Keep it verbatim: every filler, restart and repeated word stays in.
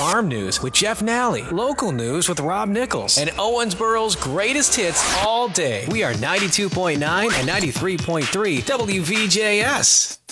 farm news with Jeff Nally, local news with Rob Nichols, and Owensboro's greatest hits all day. We are ninety-two point nine and ninety-three point three W V J S.